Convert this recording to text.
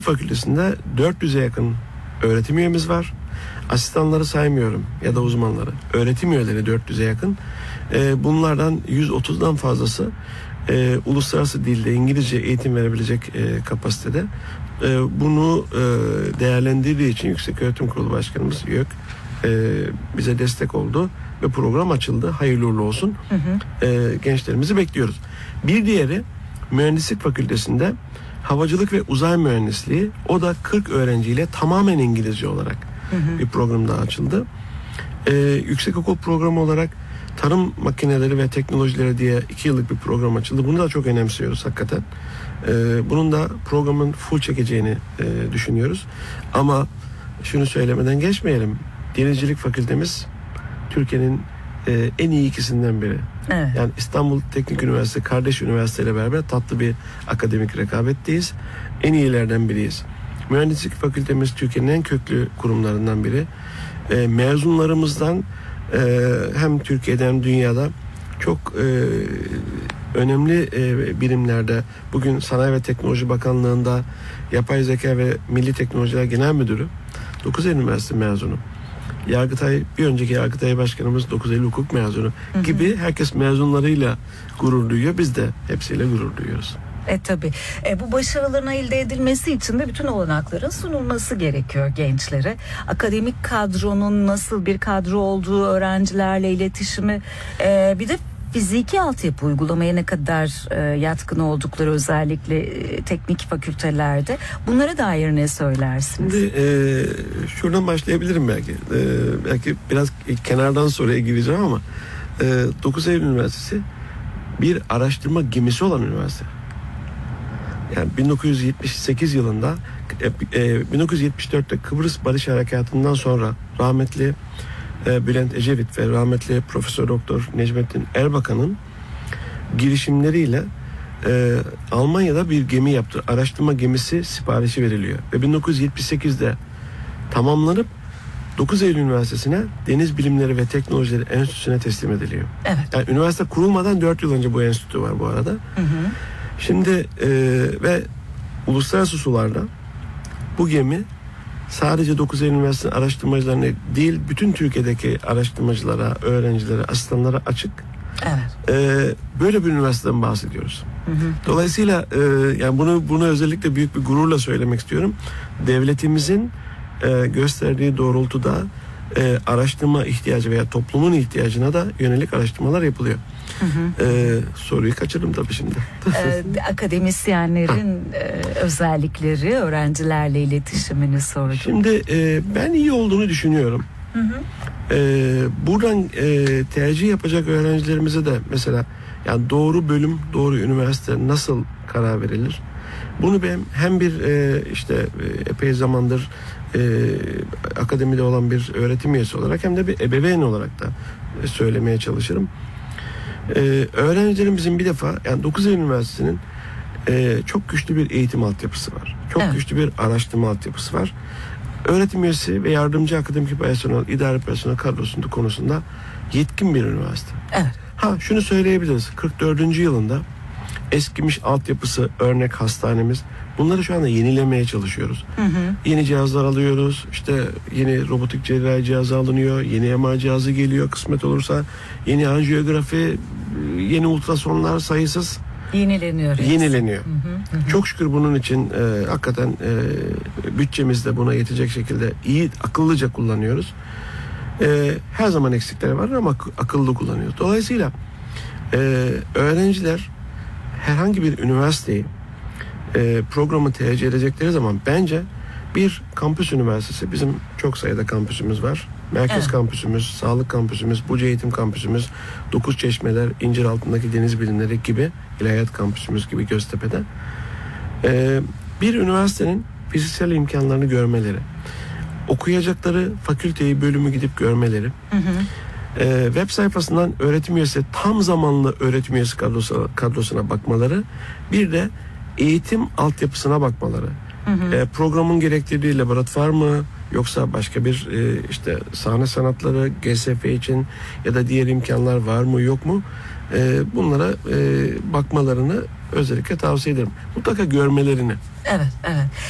Fakültesinde 400'e yakın öğretim üyemiz var. Asistanları saymıyorum ya da uzmanları. Öğretim üyeleri 400'e yakın. Bunlardan 130'dan fazlası uluslararası dilde İngilizce eğitim verebilecek kapasitede. Bunu değerlendirdiği için Yükseköğretim Kurulu Başkanımız YÖK bize destek oldu ve program açıldı. Hayırlı uğurlu olsun. Gençlerimizi bekliyoruz. Bir diğeri Mühendislik Fakültesinde Havacılık ve Uzay Mühendisliği. O da 40 öğrenciyle tamamen İngilizce olarak bir program daha açıldı. Yüksekokul programı olarak Tarım Makineleri ve Teknolojileri diye 2 yıllık bir program açıldı. Bunu da çok önemsiyoruz hakikaten. Bunun da programın full çekeceğini düşünüyoruz. Ama şunu söylemeden geçmeyelim. Denizcilik Fakültemiz Türkiye'nin en iyi ikisinden biri. Evet. Yani İstanbul Teknik Üniversitesi kardeş üniversiteyle beraber tatlı bir akademik rekabetteyiz. En iyilerden biriyiz. Mühendislik Fakültemiz Türkiye'nin en köklü kurumlarından biri. Mezunlarımızdan hem Türkiye'de hem dünyada çok önemli birimlerde, bugün Sanayi ve Teknoloji Bakanlığı'nda Yapay Zeka ve Milli Teknolojiler Genel Müdürü 9 Eylül Üniversitesi mezunu. Yargıtay, bir önceki Yargıtay Başkanımız 9 Eylül Hukuk mezunu gibi herkes mezunlarıyla gurur duyuyor. Biz de hepsiyle gurur duyuyoruz. Tabii. Bu başarıların elde edilmesi için de bütün olanakların sunulması gerekiyor gençlere. Akademik kadronun nasıl bir kadro olduğu, öğrencilerle iletişimi, bir de fiziki altyapı uygulamaya ne kadar yatkın oldukları, özellikle teknik fakültelerde. Bunlara dair ne söylersiniz? Şimdi şuradan başlayabilirim belki. Belki biraz kenardan soruya gireceğim ama 9 Eylül Üniversitesi bir araştırma gemisi olan üniversite. Yani 1978 yılında 1974'te Kıbrıs Barış Harekatı'ndan sonra rahmetli Bülent Ecevit ve rahmetli Profesör Doktor Necmettin Erbakan'ın girişimleriyle Almanya'da bir gemi yaptı. Araştırma gemisi siparişi veriliyor. Ve 1978'de tamamlanıp 9 Eylül Üniversitesi'ne Deniz Bilimleri ve Teknolojileri Enstitüsü'ne teslim ediliyor. Evet. Yani üniversite kurulmadan 4 yıl önce bu enstitü var bu arada. Şimdi ve uluslararası sularda bu gemi sadece 9 Eylül Üniversitesi araştırmacılarına değil, bütün Türkiye'deki araştırmacılara, öğrencilere, asistanlara açık. Evet. Böyle bir üniversiteden bahsediyoruz. Dolayısıyla yani bunu özellikle büyük bir gururla söylemek istiyorum. Devletimizin gösterdiği doğrultuda araştırma ihtiyacı veya toplumun ihtiyacına da yönelik araştırmalar yapılıyor. Soruyu kaçırdım tabii şimdi. Akademisyenlerin özellikleri, öğrencilerle iletişimini sordum. Şimdi ben iyi olduğunu düşünüyorum. Buradan tercih yapacak öğrencilerimize de mesela yani doğru bölüm, doğru üniversite nasıl karar verilir? Bunu ben hem bir epey zamandır akademide olan bir öğretim üyesi olarak hem de bir ebeveyn olarak da söylemeye çalışırım. Öğrencilerimizin bir defa yani 9 Eylül Üniversitesi'nin çok güçlü bir eğitim altyapısı var. Çok güçlü bir araştırma altyapısı var. Öğretim üyesi ve yardımcı akademik personel, idare personel kadrosunun konusunda yetkin bir üniversite. Evet. Şunu söyleyebiliriz. 44. yılında eskimiş altyapısı, örnek hastanemiz. Bunları şu anda yenilemeye çalışıyoruz. Yeni cihazlar alıyoruz. İşte yeni robotik cerrahi cihazı alınıyor. Yeni MR cihazı geliyor kısmet olursa. Yeni anjiyografi, yeni ultrasonlar sayısız yenileniyor. Çok şükür bunun için hakikaten bütçemiz de buna yetecek şekilde iyi, akıllıca kullanıyoruz. Her zaman eksikleri var ama akıllı kullanıyoruz. Dolayısıyla öğrenciler herhangi bir üniversiteyi programı tercih edecekleri zaman bence bir kampüs üniversitesi, bizim çok sayıda kampüsümüz var. Merkez kampüsümüz, sağlık kampüsümüz, Buca Eğitim kampüsümüz, Dokuzçeşmeler, İnciraltı'ndaki deniz bilimleri gibi, İlahiyat kampüsümüz gibi Göztepe'de. Bir üniversitenin fiziksel imkanlarını görmeleri, okuyacakları fakülteyi, bölümü gidip görmeleri, web sayfasından öğretim üyesi, tam zamanlı öğretim üyesi kadrosuna bakmaları, bir de eğitim altyapısına bakmaları. Programın gerektirdiği laboratuvar mı, yoksa başka bir sahne sanatları, GSF için ya da diğer imkanlar var mı yok mu? Bunlara bakmalarını özellikle tavsiye ederim. Mutlaka görmelerini. Evet.